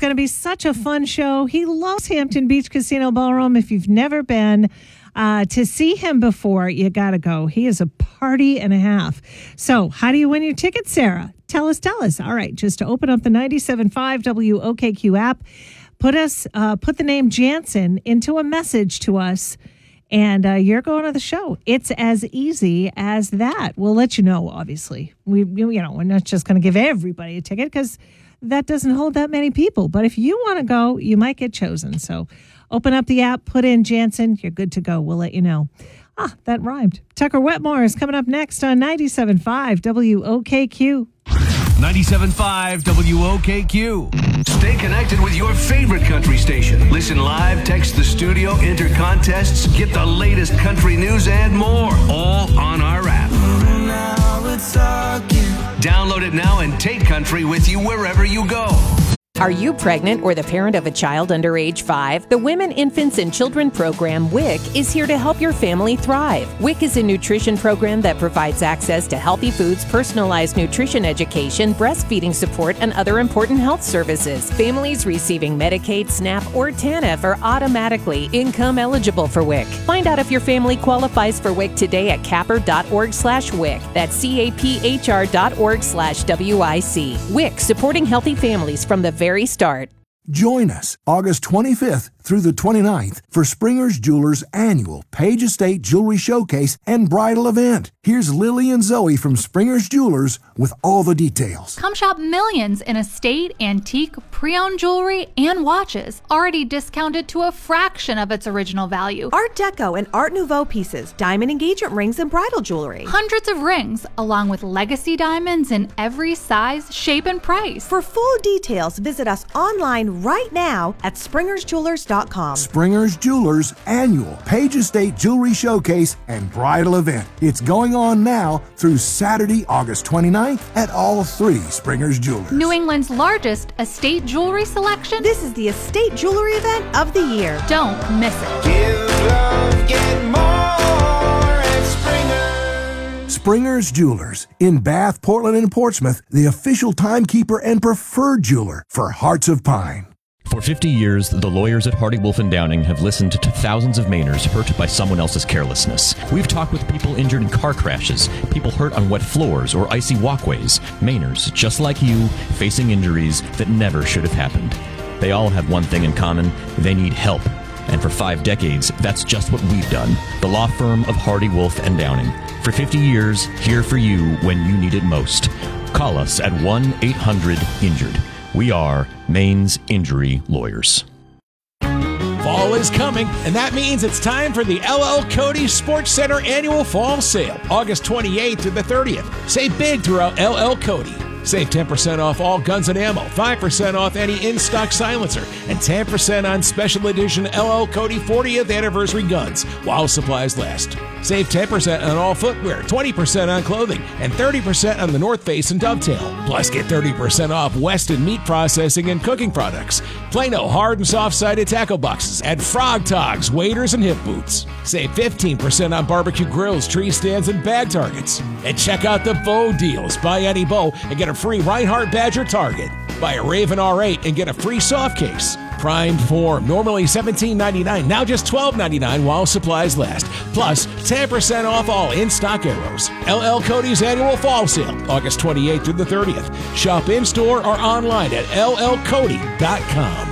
going to be such a fun show. He loves Hampton Beach Casino Ballroom. If you've never been to see him before, you got to go. He is a party and a half. So how do you win your tickets, Sarah? Tell us. All right, just to open up the 97.5 WOKQ app, put the name Jansen into a message to us, and you're going to the show. It's as easy as that. We'll let you know, obviously. We're not just going to give everybody a ticket because that doesn't hold that many people. But if you want to go, you might get chosen. So open up the app, put in Jansen. You're good to go. We'll let you know. That rhymed. Tucker Wetmore is coming up next on 97.5 WOKQ. 97.5 WOKQ. Stay connected with your favorite country station. Listen live, text the studio, enter contests, get the latest country news and more. All on our app. Download it now and take country with you wherever you go. Are you pregnant or the parent of a child under age 5? The Women, Infants, and Children program, WIC, is here to help your family thrive. WIC is a nutrition program that provides access to healthy foods, personalized nutrition education, breastfeeding support, and other important health services. Families receiving Medicaid, SNAP, or TANF are automatically income eligible for WIC. Find out if your family qualifies for WIC today at capper.org/WIC. That's caphr.org/WIC. WIC, supporting healthy families from the very start. Join us August 25th through the 29th for Springer's Jewelers' annual Page Estate Jewelry Showcase and Bridal Event. Here's Lily and Zoe from Springer's Jewelers with all the details. Come shop millions in estate, antique, pre-owned jewelry, and watches, already discounted to a fraction of its original value. Art Deco and Art Nouveau pieces, diamond engagement rings, and bridal jewelry. Hundreds of rings, along with legacy diamonds in every size, shape, and price. For full details, visit us online right now at springersjewelers.com. Springer's Jewelers' annual Page Estate Jewelry Showcase and Bridal Event. It's going on now through Saturday, August 29th at all 3 Springer's Jewelers. New England's largest estate jewelry selection. This is the estate jewelry event of the year. Don't miss it. Give love, get more at Springer's. Springer's Jewelers in Bath, Portland, and Portsmouth, the official timekeeper and preferred jeweler for Hearts of Pine. For 50 years, the lawyers at Hardy Wolf and Downing have listened to thousands of Mainers hurt by someone else's carelessness. We've talked with people injured in car crashes, people hurt on wet floors or icy walkways, Mainers just like you, facing injuries that never should have happened. They all have one thing in common: they need help. And for 5 decades, that's just what we've done. The law firm of Hardy Wolf and Downing. For 50 years, here for you when you need it most. Call us at 1-800-INJURED. We are Maine's Injury Lawyers. Fall is coming, and that means it's time for the LL Cody Sports Center Annual Fall Sale, August 28th to the 30th. Save big throughout LL Cody. Save 10% off all guns and ammo, 5% off any in-stock silencer, and 10% on special edition LL Cody 40th anniversary guns while supplies last. Save 10% on all footwear, 20% on clothing, and 30% on the North Face and Dovetail. Plus, get 30% off Weston meat processing and cooking products, Plano hard and soft-sided tackle boxes, and Frog Togs, waders, and hip boots. Save 15% on barbecue grills, tree stands, and bag targets. And check out the bow deals. Buy any bow and get a free Reinhardt Badger target. Buy a Raven R8 and get a free soft case. Primed form, normally $17.99, now just $12.99 while supplies last. Plus, 10% off all in-stock arrows. LL Cody's annual fall sale, August 28th through the 30th. Shop in-store or online at llcody.com.